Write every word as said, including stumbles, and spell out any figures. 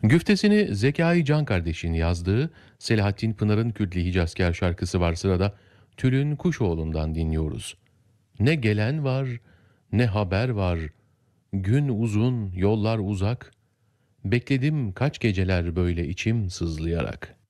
Güftesini Zekai Can kardeşin yazdığı Selahattin Pınar'ın Kürdli Hicazkâr şarkısı var sırada. Tülün Kuşoğlu'ndan dinliyoruz. Ne gelen var, ne haber var. Gün uzun, yollar uzak. Bekledim kaç geceler böyle içim sızlayarak.